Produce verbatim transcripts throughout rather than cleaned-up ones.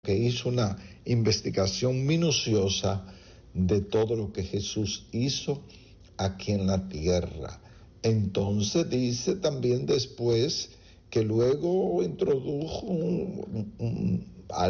que hizo una investigación minuciosa de todo lo que Jesús hizo aquí en la tierra. Entonces dice también después que luego introdujo un, un,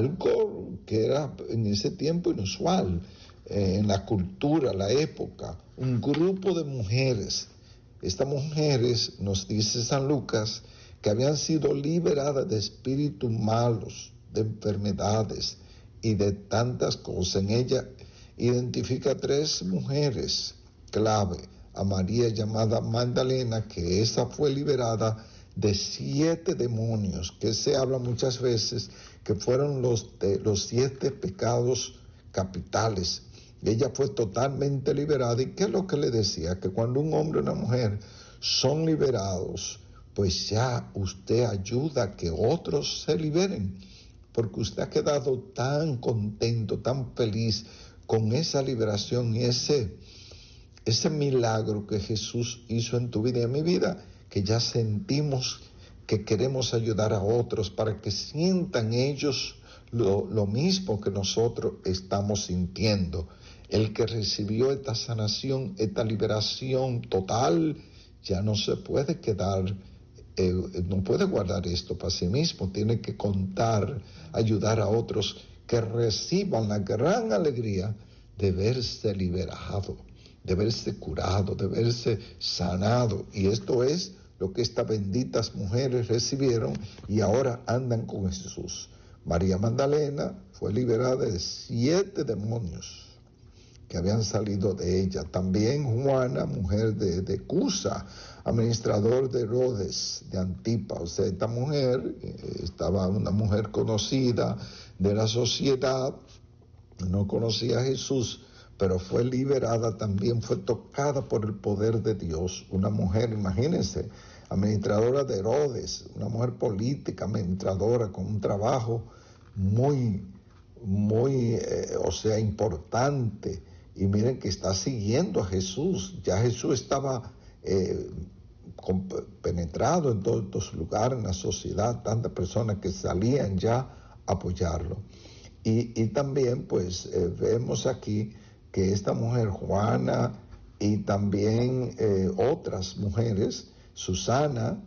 algo que era en ese tiempo inusual, eh, en la cultura, la época, un grupo de mujeres. Estas mujeres, nos dice San Lucas, que habían sido liberadas de espíritus malos, de enfermedades y de tantas cosas. En ella identifica tres mujeres clave: a María llamada Magdalena, que esa fue liberada de siete demonios, que se habla muchas veces que fueron los, de, los siete pecados capitales. Ella fue totalmente liberada. ¿Y qué es lo que le decía? Que cuando un hombre y una mujer son liberados, pues ya usted ayuda a que otros se liberen, porque usted ha quedado tan contento, tan feliz con esa liberación y ese, ese milagro que Jesús hizo en tu vida y en mi vida, que ya sentimos que queremos ayudar a otros para que sientan ellos lo, lo mismo que nosotros estamos sintiendo. El que recibió esta sanación, esta liberación total, ya no se puede quedar, eh, no puede guardar esto para sí mismo, tiene que contar, ayudar a otros que reciban la gran alegría de verse liberado, de verse curado, de verse sanado. Y esto es lo que estas benditas mujeres recibieron y ahora andan con Jesús. María Magdalena fue liberada de siete demonios que habían salido de ella. También Juana, mujer de, de Cusa, administrador de Herodes, de Antipa. O sea, esta mujer, eh, estaba una mujer conocida de la sociedad, no conocía a Jesús, pero fue liberada también, fue tocada por el poder de Dios. Una mujer, imagínense, administradora de Herodes, una mujer política, administradora, con un trabajo muy, muy, eh, o sea, importante. Y miren que está siguiendo a Jesús. Ya Jesús estaba eh, penetrado en todos estos lugares, en la sociedad, tantas personas que salían ya a apoyarlo. Y, y también pues eh, vemos aquí que esta mujer Juana y también eh, otras mujeres, Susana,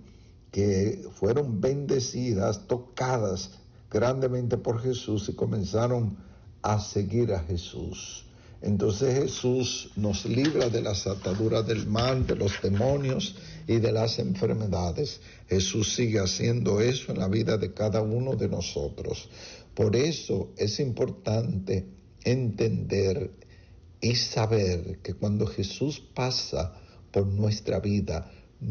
que fueron bendecidas, tocadas grandemente por Jesús y comenzaron a seguir a Jesús. Entonces Jesús nos libra de las ataduras del mal, de los demonios y de las enfermedades. Jesús sigue haciendo eso en la vida de cada uno de nosotros. Por eso es importante entender y saber que cuando Jesús pasa por nuestra vida,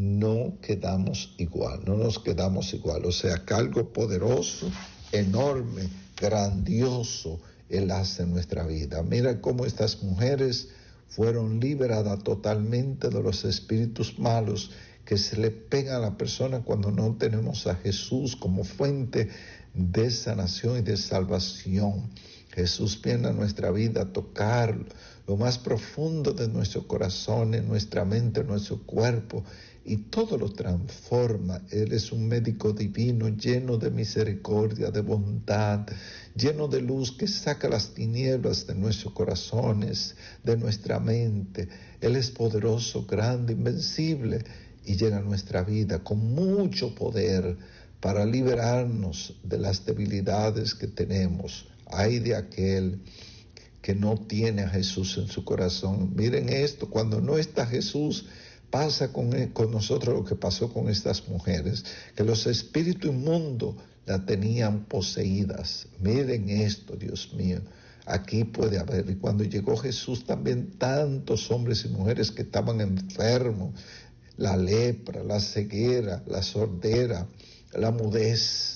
no quedamos igual, no nos quedamos igual. O sea, que algo poderoso, enorme, grandioso, Él hace en nuestra vida. Mira cómo estas mujeres fueron liberadas totalmente de los espíritus malos que se le pegan a la persona cuando no tenemos a Jesús como fuente de sanación y de salvación. Jesús viene a nuestra vida a tocar lo más profundo de nuestro corazón, en nuestra mente, en nuestro cuerpo, y todo lo transforma. Él es un médico divino, lleno de misericordia, de bondad, lleno de luz, que saca las tinieblas de nuestros corazones, de nuestra mente. Él es poderoso, grande, invencible, y llega a nuestra vida con mucho poder para liberarnos de las debilidades que tenemos. Ay de aquel que no tiene a Jesús en su corazón. Miren esto, cuando no está Jesús, pasa con, con nosotros lo que pasó con estas mujeres, que los espíritus inmundos la tenían poseídas. Miren esto, Dios mío, aquí puede haber. Y cuando llegó Jesús, también tantos hombres y mujeres que estaban enfermos, la lepra, la ceguera, la sordera, la mudez,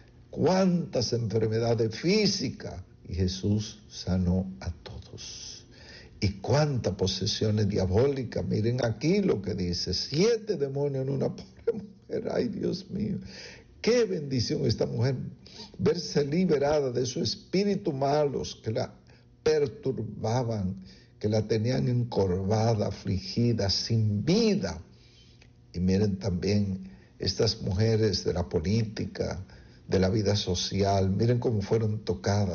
cuántas enfermedades físicas, y Jesús sanó a todos. Y cuántas posesiones diabólicas. Miren aquí lo que dice: siete demonios en una pobre mujer. Ay, Dios mío, qué bendición esta mujer, verse liberada de esos espíritus malos que la perturbaban, que la tenían encorvada, afligida, sin vida. Y miren también estas mujeres de la política, de la vida social, miren cómo fueron tocadas